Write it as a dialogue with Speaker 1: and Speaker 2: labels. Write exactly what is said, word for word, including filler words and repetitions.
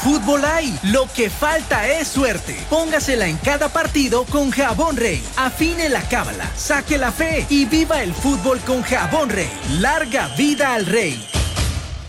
Speaker 1: fútbol hay, lo que falta es suerte. Póngasela en cada partido con Jabón Rey. Afine la cábala, saque la fe y viva el fútbol con Jabón Rey. Larga vida al Rey.